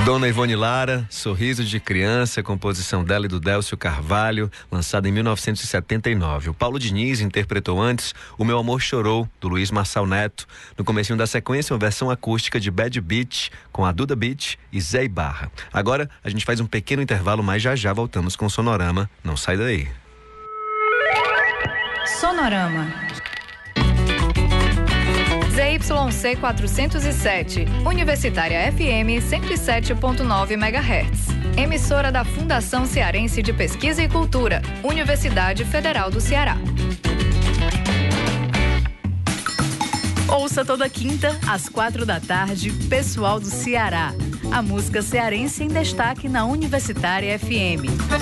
Dona Ivone Lara, Sorriso de Criança, composição dela e do Délcio Carvalho, lançada em 1979. O Paulo Diniz interpretou antes O Meu Amor Chorou, do Luiz Marçal Neto. No comecinho da sequência, uma versão acústica de Bad Beat, com a Duda Beat e Zé Ibarra. Agora, a gente faz um pequeno intervalo, mas já voltamos com o Sonorama. Não sai daí. Sonorama. ZYC 407, Universitária FM 107.9 MHz. Emissora da Fundação Cearense de Pesquisa e Cultura, Universidade Federal do Ceará. Ouça toda quinta, às 16h, Pessoal do Ceará. A música cearense em destaque na Universitária FM.